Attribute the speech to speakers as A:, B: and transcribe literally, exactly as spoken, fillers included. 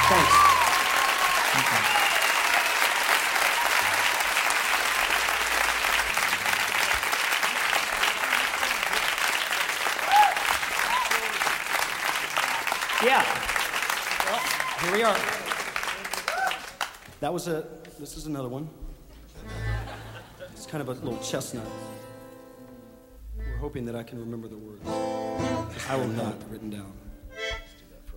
A: Thanks.
B: Okay.
A: Yeah. Well, here we are. That was a, this is another one. It's kind of a little chestnut. We're hoping that I can remember the words. I will not, written down.